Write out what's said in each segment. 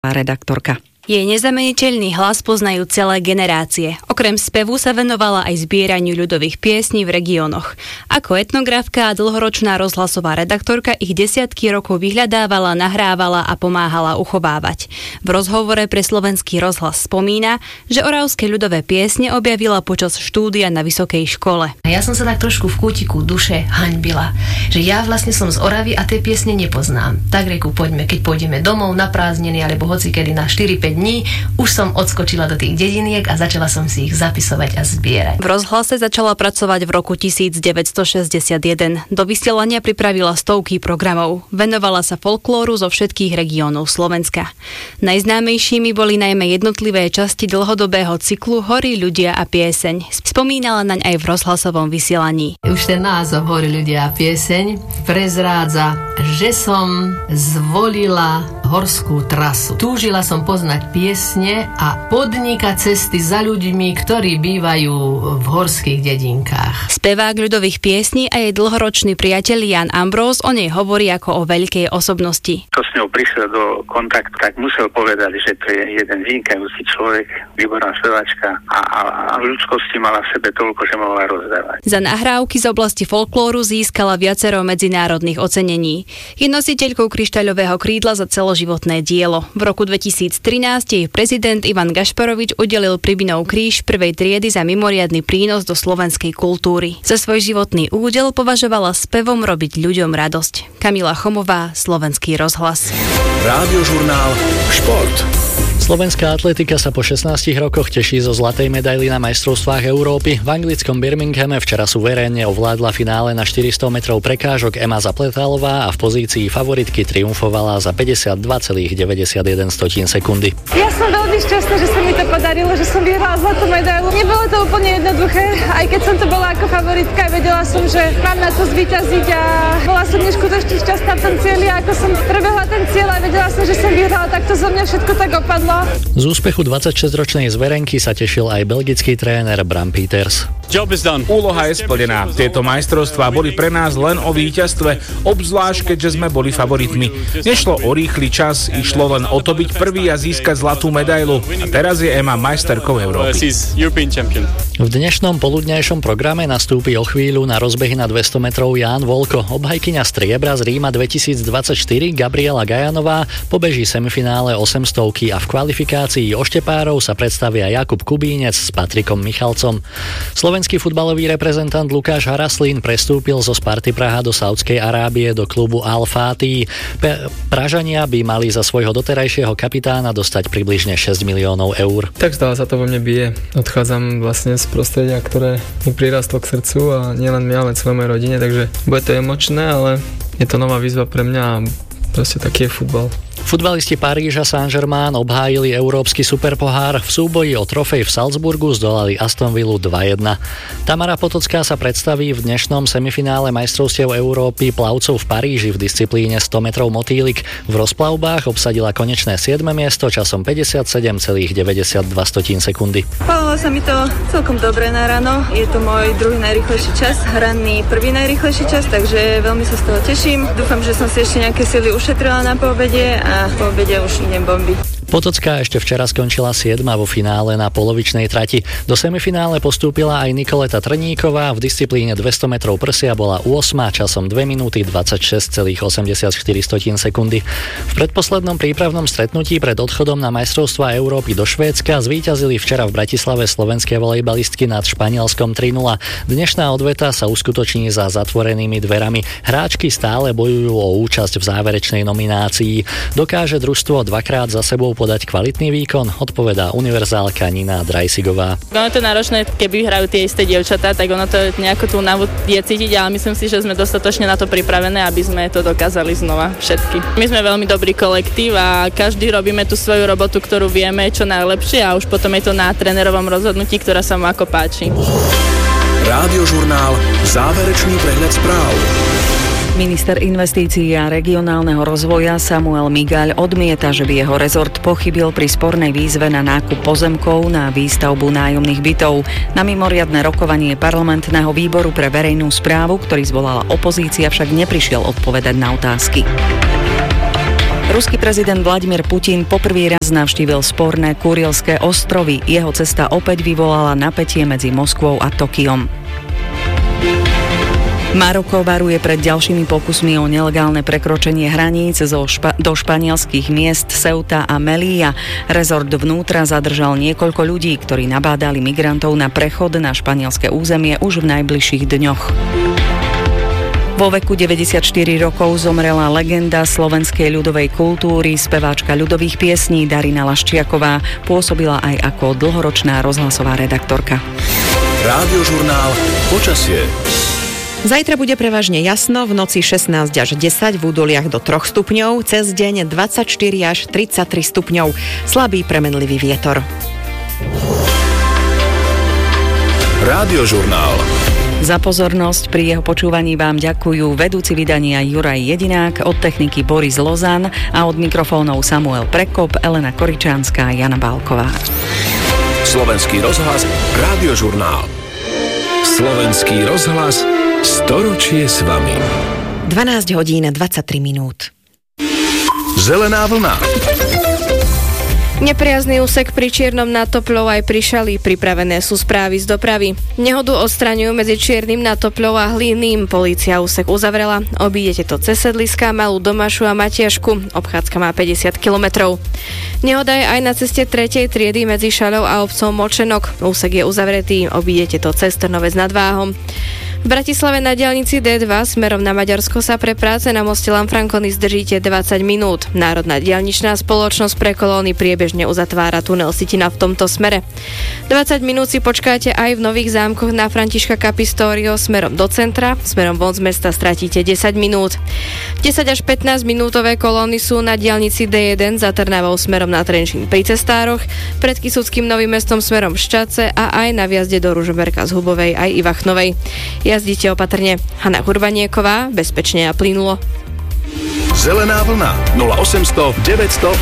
redaktorka. Jej nezameniteľný hlas poznajú celé generácie. Okrem spevu sa venovala aj zbieraniu ľudových piesní v regiónoch. Ako etnografka a dlhoročná rozhlasová redaktorka ich desiatky rokov vyhľadávala, nahrávala a pomáhala uchovávať. V rozhovore pre Slovenský rozhlas spomína, že oravské ľudové piesne objavila počas štúdia na vysokej škole. Ja som sa tak trošku v kútiku duše haňbila, že ja vlastne som z Oravy a tie piesne nepoznám. Tak reku, poďme, keď pôjdeme domov na prázdniny alebo hocikedy na 4-5 dní, už som odskočila do tých dediniek a začala som si ich zapisovať a zbierať. V rozhlase začala pracovať v roku 1961. Do vysielania pripravila stovky programov. Venovala sa folklóru zo všetkých regiónov Slovenska. Najznámejšími boli najmä jednotlivé časti dlhodobého cyklu Horí ľudia a pieseň. Spomínala naň aj v rozhlasovom vysielaní. Už ten názov Horí ľudia a pieseň prezrádza, že som zvolila horskú trasu. Túžila som poznať piesne a podnikať cesty za ľuďmi, ktorí bývajú v horských dedinkách. Spevák ľudových piesní a jej dlhoročný priateľ Jan Ambrós o nej hovorí ako o veľkej osobnosti. Kto s ňou prišiel do kontaktu, tak musel povedať, že to je jeden vynikajúci človek, výborná speváčka a v ľudskosti mala v sebe toľko, že mohla rozdávať. Za nahrávky z oblasti folklóru získala viacero medzinárodných ocenení. Je nositeľkou Kryštáľového krídla za celoživotné dielo. V roku 2013 jej prezident Ivan Gašparovič udelil Pribinov kríž prvej triedy za mimoriadny prínos do slovenskej kultúry. Za svoj životný údel považovala spevom robiť ľuďom radosť. Kamila Chomová, Slovenský rozhlas. Rádiožurnál Šport. Slovenská atletika sa po 16 rokoch teší zo zlatej medaily na majstrovstvách Európy. V anglickom Birminghame včera suverénne ovládla finále na 400 metrov prekážok Ema Zapletalová a v pozícii favoritky triumfovala za 52,91 sekundy. Ja som veľmi šťastná, že sa mi to podarilo, že som vyhrala zlatú medailu. Nebolo to úplne jednoduché, aj keď som to bola ako favoritka, vedela som, že mám na to zvíťaziť a bola som neskutočne šťastná v tom cieli, ako som prebehla ten cieľ a vedela som, že som vyhrala, tak to zo mňa všetko tak opadlo. Z úspechu 26-ročnej zverenky sa tešil aj belgický tréner Bram Peters. Úloha je splnená. Tieto majstrovstvá boli pre nás len o víťazstve, obzvlášť keďže sme boli favoritmi. Nešlo o rýchly čas, išlo len o to byť prvý a získať zlatú medailu. A teraz je Ema majsterkou Európy. V dnešnom poludňajšom programe nastúpi o chvíľu na rozbehy na 200 metrov Ján Volko. Obhajkyňa striebra z Ríma 2024 Gabriela Gajanová pobeží semifinále 800 a v kvalifikácii oštepárov sa predstavia Jakub Kubínec s Patrikom Michalcom. Slovenský futbalový reprezentant Lukáš Haraslín prestúpil zo Sparty Praha do Saúdskej Arábie do klubu Al Fatih. Pražania by mali za svojho doterajšieho kapitána dostať približne 6 miliónov eur. Tak stále sa to vo mne bije. Odchádzam vlastne z prostredia, ktoré mi prirastlo k srdcu a nielen mňa, ale celej mojej rodine, takže bude to emočné, ale je to nová výzva pre mňa a proste taký je futbal. Futbalisti Paríža Saint-Germain obhájili európsky superpohár. V súboji o trofej v Salzburgu zdolali Aston Villu 2-1. Tamara Potocká sa predstaví v dnešnom semifinále majstrovstiev Európy plavcov v Paríži v disciplíne 100 metrov motýlik. V rozplavbách obsadila konečné 7. miesto časom 57,92 sekundy. Plavilo sa mi to celkom dobre na ráno. Je to môj druhý najrýchlejší čas, ranný prvý najrýchlejší čas, takže veľmi sa z toho teším. Dúfam, že som si ešte nejaké sily ušetrila na poobede a po obede už idem bombiť. Potocká ešte včera skončila 7. vo finále na polovičnej trati. Do semifinále postúpila aj Nikoleta Trníková. V disciplíne 200 metrov prsia bola 8. časom 2 minúty 26,84 sekundy. V predposlednom prípravnom stretnutí pred odchodom na majstrovstvá Európy do Švédska zvíťazili včera v Bratislave slovenské volejbalistky nad Španielskom 3-0. Dnešná odveta sa uskutoční za zatvorenými dverami. Hráčky stále bojujú o účasť v záverečnej nominácii. Dokáže družstvo dvakrát za sebou podať kvalitný výkon, odpovedá univerzálka Nina Drajsigová. Ono je to náročné, keby hrajú tie isté dievčatá, tak ono to nejako tú únavu je cítiť, ale myslím si, že sme dostatočne na to pripravené, aby sme to dokázali znova všetky. My sme veľmi dobrý kolektív a každý robíme tú svoju robotu, ktorú vieme čo najlepšie a už potom je to na trénerovom rozhodnutí, ktorá sa mu ako páči. Rádiožurnál, záverečný prehľad správ. Minister investícií a regionálneho rozvoja Samuel Migaľ odmieta, že by jeho rezort pochybil pri spornej výzve na nákup pozemkov na výstavbu nájomných bytov. Na mimoriadne rokovanie parlamentného výboru pre verejnú správu, ktorý zvolala opozícia, však neprišiel odpovedať na otázky. Ruský prezident Vladimír Putin poprvý raz navštívil sporné Kurilské ostrovy. Jeho cesta opäť vyvolala napätie medzi Moskvou a Tokiom. Maroko varuje pred ďalšími pokusmi o nelegálne prekročenie hraníc do španielských miest Ceuta a Melilla. Rezort vnútra zadržal niekoľko ľudí, ktorí nabádali migrantov na prechod na španielske územie už v najbližších dňoch. Vo veku 94 rokov zomrela legenda slovenskej ľudovej kultúry, speváčka ľudových piesní Darina Laščiaková. Pôsobila aj ako dlhoročná rozhlasová redaktorka. Rádiožurnál Počasie. Zajtra bude prevažne jasno, v noci 16 až 10, v údoliach do 3 stupňov, cez deň 24 až 33 stupňov. Slabý premenlivý vietor. Rádiožurnál. Za pozornosť pri jeho počúvaní vám ďakujú vedúci vydania Juraj Jedinák, od techniky Boris Lozan a od mikrofónov Samuel Prekop, Elena Koričánska a Jana Bálková. Slovenský rozhlas, Rádiožurnál. Slovenský rozhlas, storočie s vami. 12 hodín 23 minút. Zelená vlna. Nepriazný úsek pri Čiernom nad Topľou aj pri Šali. Pripravené sú správy z dopravy. Nehodu odstraňujú medzi Čiernym nad Topľou a Hlinným. Polícia úsek uzavrela. Obídete to cez Sedliská, Malú Domašu a Matiašku. Obchádzka má 50 kilometrov. Nehoda je aj na ceste 3. triedy medzi Šaľou a obcom Močenok. Úsek je uzavretý. Obídete to cez Trnovec nad Váhom. V Bratislave na diaľnici D2 smerom na Maďarsko sa pre práce na moste Lanfranconi zdržíte 20 minút. Národná diaľničná spoločnosť pre kolóny priebežne uzatvára tunel Sitina v tomto smere. 20 minút si počkáte aj v Nových Zámkoch na Františka Capistorio smerom do centra. Smerom von z mesta stratíte 10 minút. 10 až 15 minútové kolóny sú na diaľnici D1 za Trnavou smerom na Trenčín pri Cestároch, pred Kysuckým Novým Mestom smerom v Ščace a aj na vjazde do Ružomberka z Hubovej aj Ivachnovej. Jazdite opatrne. Hana Hurbanieková, bezpečne a plynulo. Zelená vlna 0800 900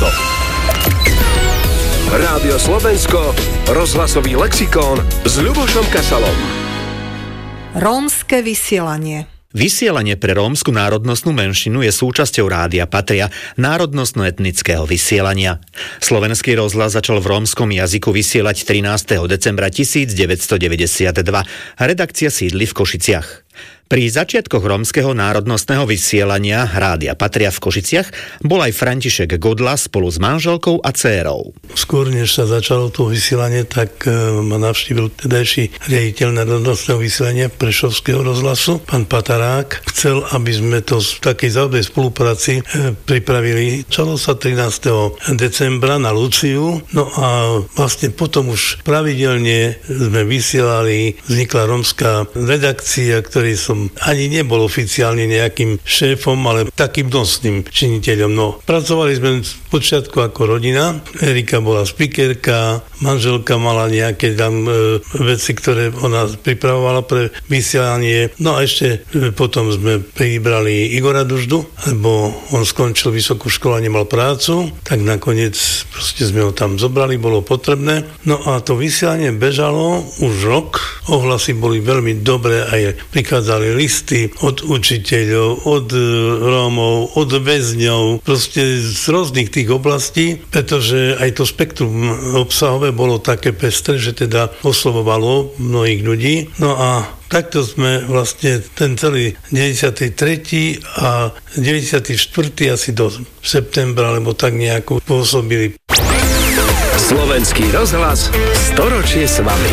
800. Rádio Slovensko, rozhlasový lexikón s Ľubošom Kasalom. Rómske vysielanie. Vysielanie pre rómsku národnostnú menšinu je súčasťou Rádia Patria, národnostno-etnického vysielania. Slovenský rozhlas začal v rómskom jazyku vysielať 13. decembra 1992. Redakcia sídli v Košiciach. Pri začiatkoch rómskeho národnostného vysielania Rádia Patria v Košiciach bol aj František Godla spolu s manželkou a dcérou. Skôr než sa začalo to vysielanie, tak ma navštívil tedajší riaditeľ národnostného vysielania Prešovského rozhlasu, pán Patarák. Chcel, aby sme to v takej záujmovej spolupráci pripravili. Čalo sa 13. decembra na Luciu, no a vlastne potom už pravidelne sme vysielali, vznikla rómska redakcia, ktorej som ani nebol oficiálne nejakým šéfom, ale takým nosným činiteľom. No, pracovali sme v počiatku ako rodina. Erika bola speakerka, manželka mala nejaké tam veci, ktoré ona pripravovala pre vysielanie. No a ešte potom sme pribrali Igora Duždu, lebo on skončil vysokú školu a nemal prácu, tak nakoniec proste sme ho tam zobrali, bolo potrebné. No a to vysielanie bežalo už rok. Ohlasy boli veľmi dobré, aj prichádzali listy od učiteľov, od Rómov, od väzňov, proste z rôznych tých oblastí, pretože aj to spektrum obsahové bolo také pestré, že teda oslovovalo mnohých ľudí. No a takto sme vlastne ten celý 93. a 94. asi do septembra, alebo tak nejako pôsobili. Slovenský rozhlas, storočie s vami.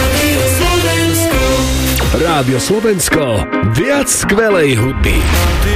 Rádio Slovensko, viac skvelej hudby.